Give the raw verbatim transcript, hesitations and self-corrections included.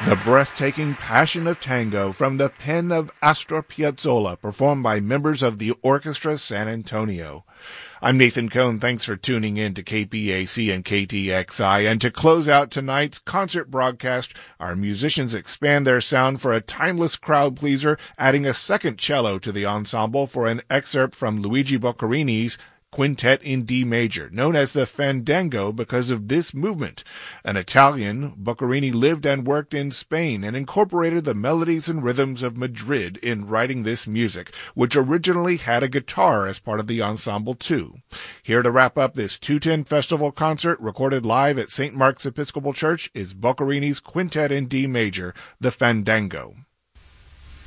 The breathtaking Passion of Tango from the pen of Astor Piazzolla, performed by members of the Orchestra San Antonio. I'm Nathan Cohn. Thanks for tuning in to K P A C and K T X I. And to close out tonight's concert broadcast, our musicians expand their sound for a timeless crowd pleaser, adding a second cello to the ensemble for an excerpt from Luigi Boccherini's Quintet in D Major, known as the Fandango because of this movement. An Italian, Boccherini lived and worked in Spain and incorporated the melodies and rhythms of Madrid in writing this music, which originally had a guitar as part of the ensemble too. Here to wrap up this two ten Festival concert recorded live at Saint Mark's Episcopal Church is Boccherini's Quintet in D Major, the Fandango.